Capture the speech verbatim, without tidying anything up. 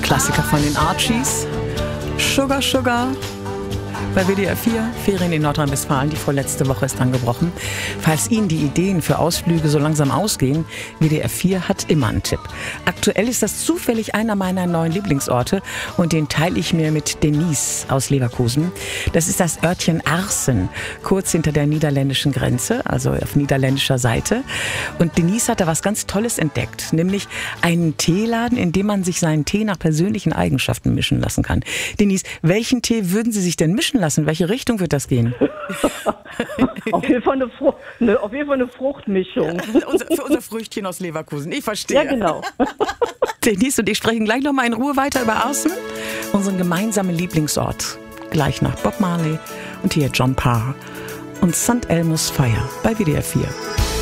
Klassiker von den Archies. Sugar, Sugar. Bei W D R vier, Ferien in Nordrhein-Westfalen, die vorletzte Woche ist angebrochen. Falls Ihnen die Ideen für Ausflüge so langsam ausgehen, W D R vier hat immer einen Tipp. Aktuell ist das zufällig einer meiner neuen Lieblingsorte und den teile ich mir mit Denise aus Leverkusen. Das ist das Örtchen Arsen, kurz hinter der niederländischen Grenze, also auf niederländischer Seite. Und Denise hat da was ganz Tolles entdeckt, nämlich einen Teeladen, in dem man sich seinen Tee nach persönlichen Eigenschaften mischen lassen kann. Denise, welchen Tee würden Sie sich denn mischen lassen? Welche Richtung wird das gehen? auf, jeden Fall eine Frucht, eine, auf jeden Fall eine Fruchtmischung. Ja, unser, für unser Früchtchen aus Leverkusen, ich verstehe. Ja, genau. Denise und ich sprechen gleich nochmal in Ruhe weiter über Arsen, unseren gemeinsamen Lieblingsort. Gleich nach Bob Marley und hier John Parr und Sankt Elmo's Fire bei W D R vier.